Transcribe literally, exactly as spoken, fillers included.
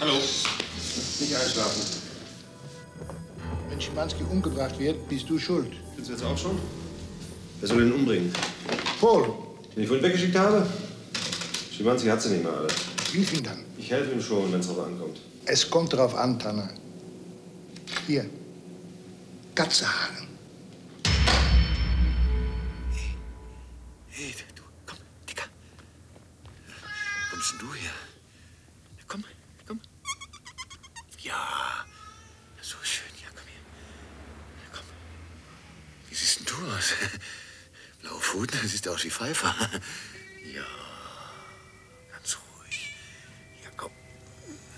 Hallo. Nicht einschlafen. Wenn Schimanski umgebracht wird, bist du schuld. Willst du jetzt auch schon? Wer soll ihn umbringen? Paul. Den ich vorhin weggeschickt habe? Schimanski hat sie nicht mehr alle. Hilf ihm dann. Ich helfe ihm schon, wenn es drauf ankommt. Es kommt darauf an, Tanner. Hier. Katzehaaren. Hey, hey, du, komm, Dicker. Wo kommst denn du her? Komm, komm. Ja, so schön, ja, komm her. Komm. Wie siehst denn du aus? Blaue Pfoten, siehst du aus wie Pfeiffer. Ja.